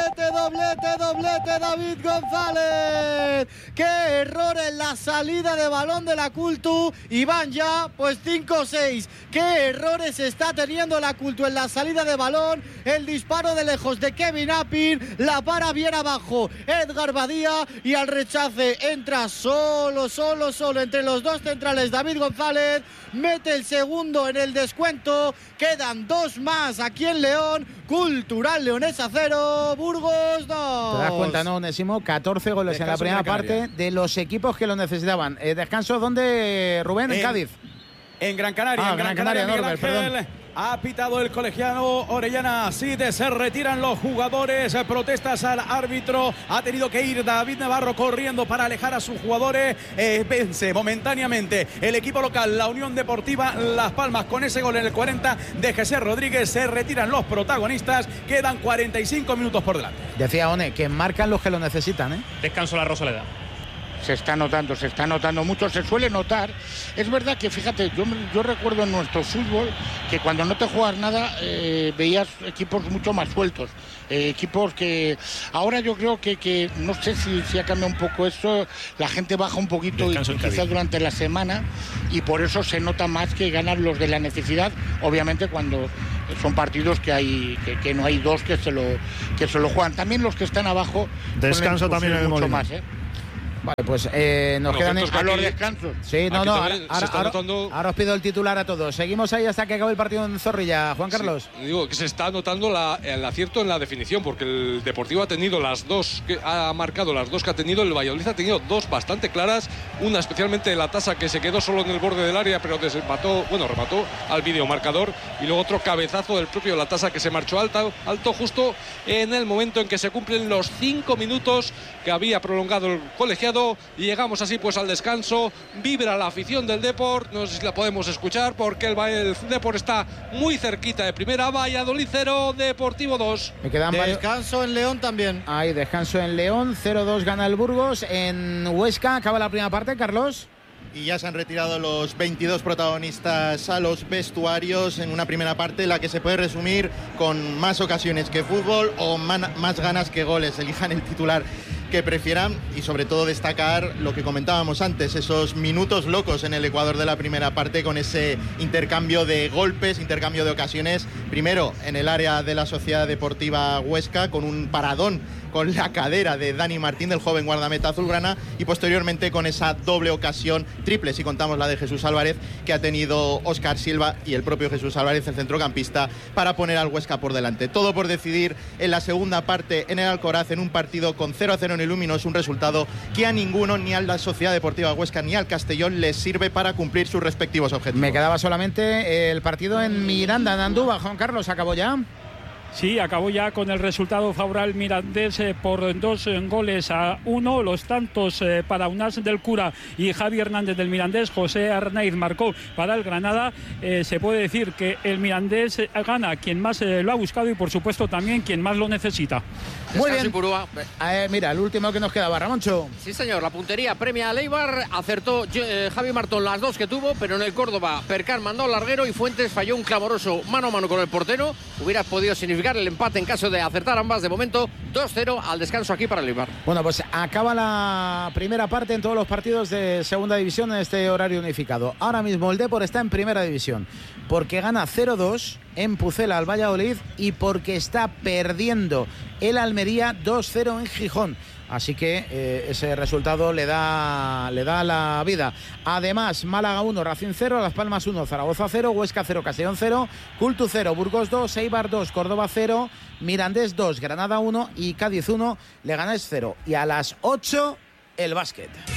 doblete, doblete, doblete, David González. ¡Qué error en la salida de balón de la Cultu! Y van ya, pues cinco seis. ¡Qué errores está teniendo la Cultu en la salida de balón! El disparo de lejos de Kevin Apin, la para bien abajo Edgar Badía y al rechace entra solo, solo, solo entre los dos centrales David González, mete el segundo en el descuento, quedan dos más aquí en León. Cultural Leonesa cero, Burgos dos. ¿Te das cuenta, no, Onésimo? catorce goles descanso en la primera parte de los equipos que lo necesitaban. Eh, ¿Descanso dónde, Rubén? En, en Cádiz. En Gran Canaria. Ah, en Gran, Gran Canaria, Canaria Norbert, perdón. Ha pitado el colegiado Orellana. Sí, de se retiran los jugadores. Protestas al árbitro. Ha tenido que ir David Navarro corriendo para alejar a sus jugadores. Eh, vence momentáneamente el equipo local, la Unión Deportiva Las Palmas, con ese gol en el cuarenta de Jesús Rodríguez. Se retiran los protagonistas. Quedan cuarenta y cinco minutos por delante. Decía One que marcan los que lo necesitan, ¿eh? Descanso la Rosaleda. Se está notando, se está notando mucho, se suele notar. Es verdad que, fíjate, yo, yo recuerdo en nuestro fútbol que cuando no te juegas nada eh, veías equipos mucho más sueltos. Eh, equipos que ahora yo creo que, que no sé si, si ha cambiado un poco eso, la gente baja un poquito y, quizás durante la semana, y por eso se nota más que ganan los de la necesidad, obviamente cuando son partidos que hay que, que no hay dos que se lo que se lo juegan. También los que están abajo descanso también en el mucho Molino. Más, ¿eh? Vale, pues eh, nos no, quedan en... a los descansos. Sí, no, aquí no, ahora, ahora, ahora, notando... ahora os pido el titular a todos. Seguimos ahí hasta que acabe el partido en Zorrilla. Juan Carlos. Sí, digo que se está notando la, el acierto en la definición, porque el Deportivo ha tenido las dos, que ha marcado las dos que ha tenido, el Valladolid ha tenido dos bastante claras, una especialmente la Tasa, que se quedó solo en el borde del área, pero desempató, bueno, remató al videomarcador, y luego otro cabezazo del propio La Tasa que se marchó alto, alto justo en el momento en que se cumplen los cinco minutos que había prolongado el colegiado, y llegamos así pues al descanso. Vibra la afición del Depor, no sé si la podemos escuchar porque el, el Depor está muy cerquita de primera. Valladolid cero, Deportivo dos. Me quedan descanso varios... en León también. Hay descanso en León, cero dos gana el Burgos. En Huesca acaba la primera parte, Carlos. Y ya se han retirado los veintidós protagonistas a los vestuarios en una primera parte, la que se puede resumir con más ocasiones que fútbol o man, más ganas que goles. Elijan el titular que prefieran, y sobre todo destacar lo que comentábamos antes, esos minutos locos en el Ecuador de la primera parte, con ese intercambio de golpes, intercambio de ocasiones, primero en el área de la Sociedad Deportiva Huesca con un paradón con la cadera de Dani Martín, del joven guardameta azulgrana, y posteriormente con esa doble ocasión, triple si contamos la de Jesús Álvarez, que ha tenido Óscar Silva y el propio Jesús Álvarez, el centrocampista, para poner al Huesca por delante. Todo por decidir en la segunda parte en el Alcoraz, en un partido con cero a cero en el Luminos, un resultado que a ninguno, ni a la Sociedad Deportiva Huesca ni al Castellón, les sirve para cumplir sus respectivos objetivos. Me quedaba solamente el partido en Miranda, en Andúba. Juan Carlos, ¿acabó ya? Sí, acabó ya con el resultado favorable Mirandés eh, por dos eh, goles a uno. Los tantos eh, para Unás del Cura y Javi Hernández del Mirandés. José Arnaiz marcó para el Granada. Eh, se puede decir que el Mirandés eh, gana quien más eh, lo ha buscado, y por supuesto también quien más lo necesita. Muy bien. Eh, mira, el último que nos quedaba, Ramoncho. Sí, señor, la puntería premia a Leibar. Acertó eh, Javi Martón las dos que tuvo, pero en el Córdoba Percar mandó al larguero y Fuentes falló un clamoroso mano a mano con el portero. Hubiera podido significar el empate en caso de acertar ambas. De momento dos cero al descanso aquí para el Eibar. Bueno, pues acaba la primera parte en todos los partidos de segunda división en este horario unificado. Ahora mismo el Depor está en primera división porque gana cero dos en Pucela al Valladolid y porque está perdiendo el Almería dos cero en Gijón. Así que eh, ese resultado le da, le da la vida. Además, Málaga uno, Racing cero, Las Palmas uno, Zaragoza cero, Huesca cero, Castellón cero, Cultu cero, Burgos dos, Eibar dos, Córdoba cero, Mirandés dos, Granada uno y Cádiz uno, Leganés cero. Y a las ocho, el básquet.